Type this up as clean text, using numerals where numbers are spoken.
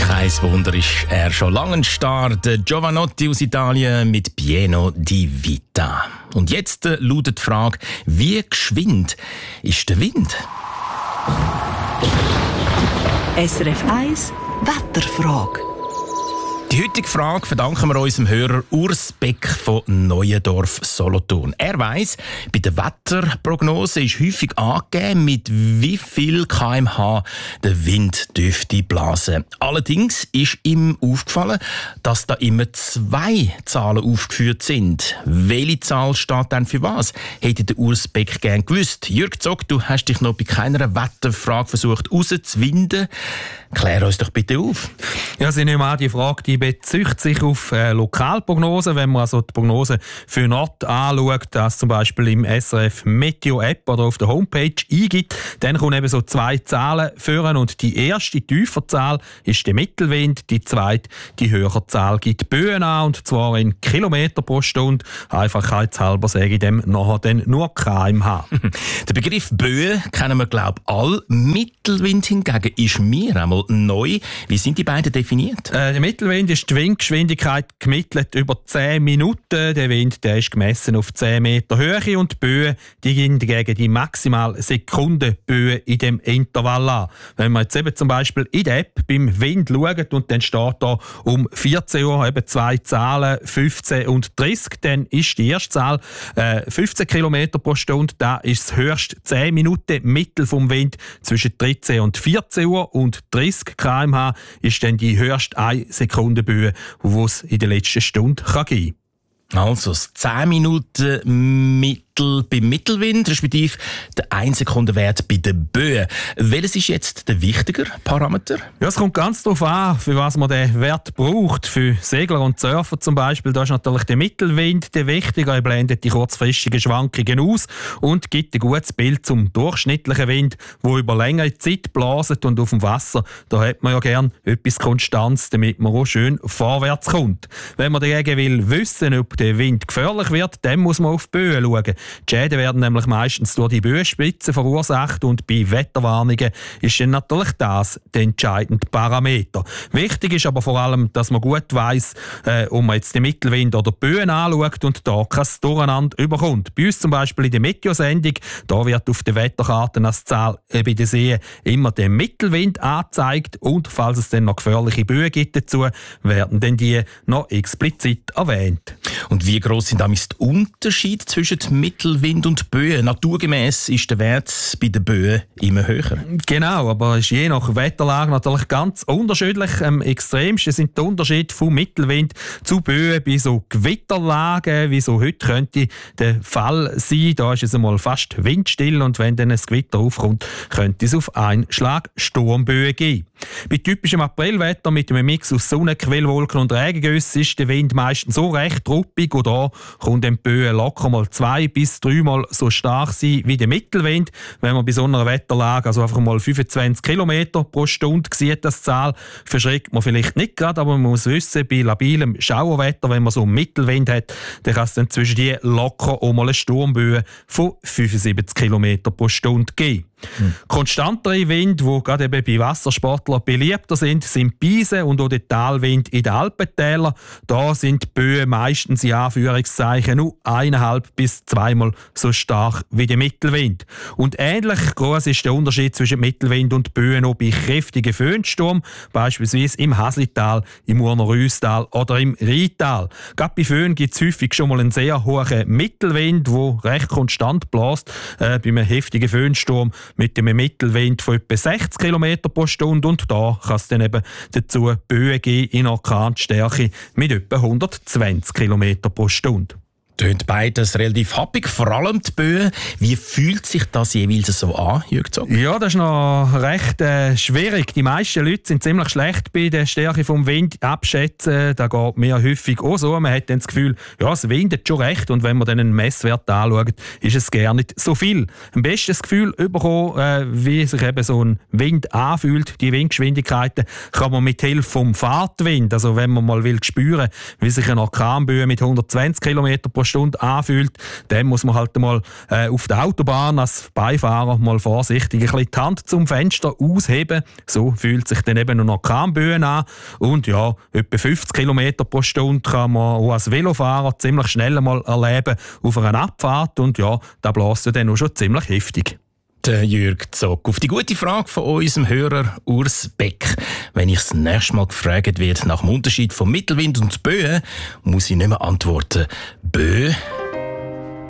Kein Wunder ist er schon lange ein Star, der Giovanotti aus Italien mit Pieno di Vita. Und jetzt lautet die Frage, wie geschwind ist der Wind? SRF 1 Wetterfrage. Die heutige Frage verdanken wir unserem Hörer Urs Beck von Neuendorf Solothurn. Er weiss, bei der Wetterprognose ist häufig angegeben, mit wie viel km/h der Wind dürfte blasen. Allerdings ist ihm aufgefallen, dass da immer 2 Zahlen aufgeführt sind. Welche Zahl steht denn für was? Hätte der Urs Beck gern gewusst. Jürg Zog, du hast dich noch bei keiner Wetterfrage versucht rauszuwinden. Klär uns doch bitte auf. Ja, Sie nehmen an, die Frage die bezieht sich auf Lokalprognosen. Wenn man also die Prognose für Nord anschaut, das zum Beispiel im SRF Meteo App oder auf der Homepage eingibt, dann kommen eben so 2 Zahlen führen und die erste, tiefe Zahl, ist der Mittelwind, die zweite, die höhere Zahl, gibt Böen an, und zwar in Kilometer pro Stunde. Einfachheitshalber sage ich dem nachher dann nur km/h. Der Begriff Böen kennen wir, glaube ich, alle. Mittelwind hingegen ist mir einmal neu. Wie sind die beiden definiert? Der Mittelwind ist die Windgeschwindigkeit gemittelt über 10 Minuten. Der Wind der ist gemessen auf 10 Meter Höhe und die Böen die gehen dagegen die maximal Sekundenböen in dem Intervall an. Wenn man jetzt eben zum Beispiel in der App beim Wind schaut und dann steht da um 14 Uhr eben 2 Zahlen, 15 und 30, dann ist die erste Zahl 15 km pro Stunde. Da ist das höchste 10 Minuten Mittel vom Wind zwischen 13 und 14 Uhr und 30 km/h ist dann die höchste 1 Sekundenböe, die es in der letzten Stunde geben kann. Also das 10 Minuten Mittel beim Mittelwind, respektive der 1 Sekundenwert bei den Böen. Welches ist jetzt der wichtigere Parameter? Ja, es kommt ganz darauf an, für was man den Wert braucht. Für Segler und Surfer zum Beispiel, da ist natürlich der Mittelwind der wichtige. Er blendet die kurzfristigen Schwankungen aus und gibt ein gutes Bild zum durchschnittlichen Wind, der über längere Zeit blaset. Und auf dem Wasser, da hat man ja gern etwas Konstanz, damit man auch schön vorwärts kommt. Wenn man dagegen will wissen, ob der Wind gefährlich wird, dann muss man auf die Böen schauen. Die Schäden werden nämlich meistens durch die Böenspitzen verursacht und bei Wetterwarnungen ist dann natürlich das der entscheidende Parameter. Wichtig ist aber vor allem, dass man gut weiss, ob man jetzt den Mittelwind oder die Böen anschaut und da kein Durcheinander überkommt. Bei uns zum Beispiel in der Meteosendung, da wird auf der Wetterkarte als Zahl bei den Seen immer der Mittelwind angezeigt und falls es dann noch gefährliche Böen gibt dazu, werden dann die noch explizit erwähnt. Und wie gross sind damit die Unterschiede zwischen Mittelwind und Böen? Naturgemäss ist der Wert bei den Böen immer höher. Genau, aber ist je nach Wetterlage natürlich ganz unterschiedlich. Am extremsten sind die Unterschiede vom Mittelwind zu Böen bei so Gewitterlagen, wie so heute könnte der Fall sein. Da ist es einmal fast windstill und wenn dann ein Gewitter aufkommt, könnte es auf einen Schlag Sturmböen geben. Bei typischem Aprilwetter mit einem Mix aus Sonne, Quellwolken und Regengüssen ist der Wind meistens so recht ruppig und da kommt die Böen locker mal 2 bis 3 Mal so stark sein wie der Mittelwind. Wenn man bei so einer Wetterlage also einfach mal 25 km pro Stunde sieht, das Zahl, verschreckt man vielleicht nicht gerade, aber man muss wissen, bei labilem Schauerwetter, wenn man so einen Mittelwind hat, dann kann es dann zwischen die locker auch mal eine Sturmböe von 75 km pro Stunde geben. Konstantere Winde, die gerade eben bei Wassersportlern beliebter sind Pisen und auch der Talwind in den Alpentälern. Da sind die Böen meistens in Anführungszeichen nur 1,5 bis 2 Mal so stark wie der Mittelwind. Und ähnlich groß ist der Unterschied zwischen Mittelwind und Böen auch bei kräftigen Föhnsturm, beispielsweise im Haslital, im Urner Rüstal oder im Rheintal. Gerade bei Föhn gibt es häufig schon mal einen sehr hohen Mittelwind, der recht konstant bläst. Bei einem heftigen Föhnsturm mit einem Mittelwind von etwa 60 km pro Stunde und da kann es dann eben dazu Böen geben in Orkanstärke mit etwa 120 km pro Stunde. Tönt beides relativ happig, vor allem die Böen. Wie fühlt sich das jeweils so an, Jürg Zog? Ja, das ist noch recht schwierig. Die meisten Leute sind ziemlich schlecht bei der Stärke vom Wind abschätzen. Da geht mir häufig auch so. Man hat dann das Gefühl, ja, es windet schon recht und wenn man dann einen Messwert anschaut, ist es gar nicht so viel. Am besten das Gefühl bekommen, wie sich eben so ein Wind anfühlt, die Windgeschwindigkeiten, kann man mit Hilfe vom Fahrtwind, also wenn man mal will spüren, wie sich eine Orkanböe mit 120 km pro Stunde anfühlt, dann muss man halt mal auf der Autobahn als Beifahrer mal vorsichtig ein bisschen die Hand zum Fenster ausheben. So fühlt sich dann eben noch Orkanböen an. Und ja, etwa 50 km pro Stunde kann man auch als Velofahrer ziemlich schnell mal erleben auf einer Abfahrt. Und ja, da bläst ja dann auch schon ziemlich heftig. Der Jürg Zock. Auf die gute Frage von unserem Hörer Urs Beck. Wenn ich das nächste Mal gefragt werde nach dem Unterschied von Mittelwind und Böen, muss ich nicht mehr antworten. Bö